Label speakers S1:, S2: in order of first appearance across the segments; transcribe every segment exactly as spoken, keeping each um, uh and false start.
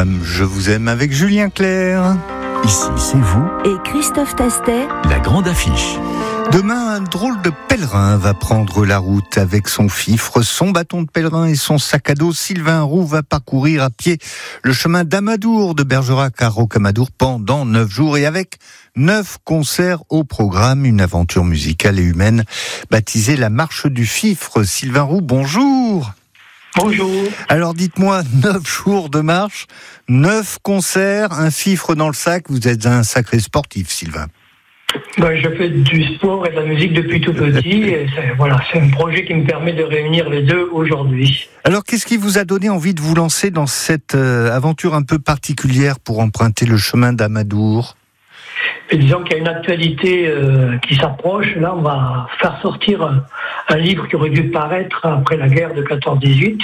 S1: Comme je vous aime avec Julien Clerc.
S2: Ici, c'est vous
S3: et Christophe Tastet.
S2: La grande affiche.
S1: Demain, un drôle de pèlerin va prendre la route avec son fifre, son bâton de pèlerin et son sac à dos. Sylvain Roux va parcourir à pied le chemin d'Amadour, de Bergerac à Rocamadour pendant neuf jours et avec neuf concerts au programme. Une aventure musicale et humaine baptisée la Marche du Fifre. Sylvain Roux, bonjour.
S4: Bonjour.
S1: Alors dites-moi, neuf jours de marche, neuf concerts, un fifre dans le sac. Vous êtes un sacré sportif, Sylvain.
S4: Ben, je fais du sport et de la musique depuis tout petit. Et c'est, voilà, c'est un projet qui me permet de réunir les deux aujourd'hui.
S1: Alors, qu'est-ce qui vous a donné envie de vous lancer dans cette euh, aventure un peu particulière pour emprunter le chemin d'Amadour ?
S4: Et disons qu'il y a une actualité euh, qui s'approche. Là, on va faire sortir un, un livre qui aurait dû paraître après la guerre de quatorze dix-huit,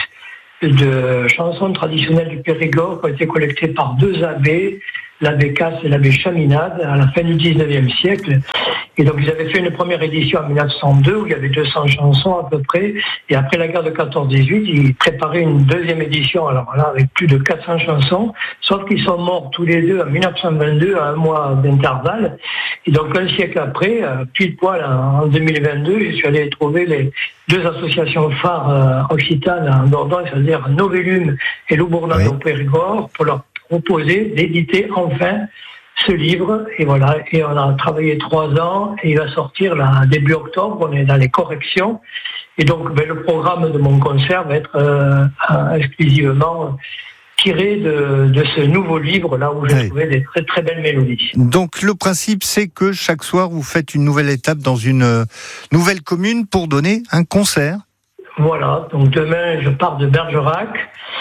S4: de chansons traditionnelles du Périgord qui ont été collectées par deux abbés, l'abbé Casse et l'abbé Chaminade, à la fin du dix-neuvième siècle. Et donc, ils avaient fait une première édition en mille neuf cent deux, où il y avait deux cents chansons à peu près. Et après la guerre de quatorze dix-huit, ils préparaient une deuxième édition, alors là, avec plus de quatre cents chansons. Sauf qu'ils sont morts tous les deux en mille neuf cent vingt-deux, à un mois d'intervalle. Et donc, un siècle après, pile poil en deux mille vingt-deux, je suis allé trouver les deux associations phares euh, occitanes en Dordogne, c'est-à-dire Novellum et Loubournane au Périgord, pour leur proposer d'éditer enfin ce livre. Et voilà, et on a travaillé trois ans et il va sortir là début octobre. On est dans les corrections et donc ben, le programme de mon concert va être euh, exclusivement tiré de, de ce nouveau livre là où j'ai oui. trouvé des très très belles mélodies.
S1: Donc le principe c'est que chaque soir vous faites une nouvelle étape dans une nouvelle commune pour donner un concert.
S4: Voilà, donc demain je pars de Bergerac,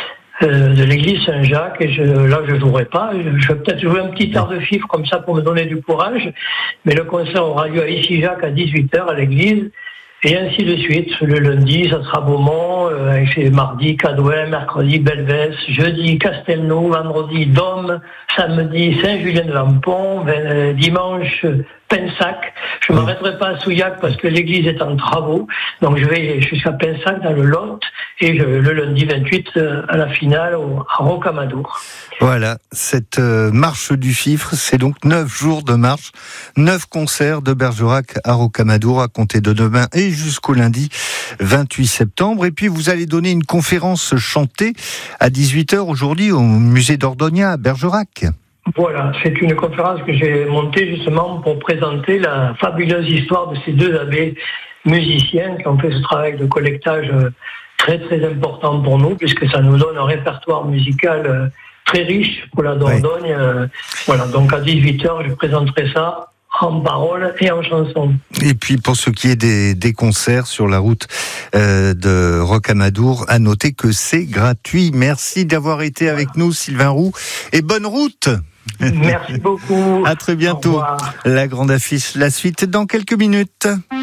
S4: Euh, de l'église Saint-Jacques, et je, là je jouerai pas, je, je vais peut-être jouer un petit air de fifre comme ça pour me donner du courage, mais le concert aura lieu à Issy-Jacques à dix-huit heures à l'église, et ainsi de suite. Le lundi, ça sera Beaumont, euh, c'est mardi, Cadouin, mercredi, Belvès, jeudi, Castelnau, vendredi, Dôme, samedi, Saint-Julien-de-Lampont, euh, dimanche, Pensac. Je ne m'arrêterai pas à Souillac parce que l'église est en travaux, donc je vais jusqu'à Pensac dans le Lot, et je, le lundi vingt-huit euh, à la finale au, à Rocamadour.
S1: Voilà, cette euh, marche du Fifre, c'est donc neuf jours de marche, neuf concerts de Bergerac à Rocamadour à compter de demain et jusqu'au lundi vingt-huit septembre. Et puis vous allez donner une conférence chantée à dix-huit heures aujourd'hui au musée d'Ordonia à Bergerac.
S4: Voilà, c'est une conférence que j'ai montée justement pour présenter la fabuleuse histoire de ces deux abbés musiciens qui ont fait ce travail de collectage très très important pour nous, puisque ça nous donne un répertoire musical très riche pour la Dordogne. Oui. Voilà, donc à dix-huit heures, je présenterai ça en paroles et en chansons.
S1: Et puis pour ce qui est des, des concerts sur la route euh, de Rocamadour, à noter que c'est gratuit. Merci d'avoir été avec nous, Sylvain Roux, et bonne route.
S4: Merci beaucoup.
S1: À très bientôt. La grande affiche, la suite dans quelques minutes.